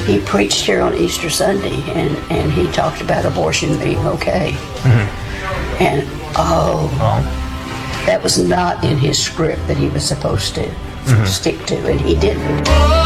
he preached here on Easter Sunday, and he talked about abortion being okay. And that was not in his script that he was supposed to stick to, and he didn't.